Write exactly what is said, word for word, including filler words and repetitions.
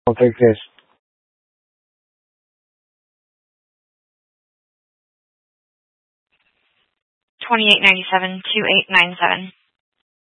I'll take this. twenty-eight ninety-seven, two eight nine seven.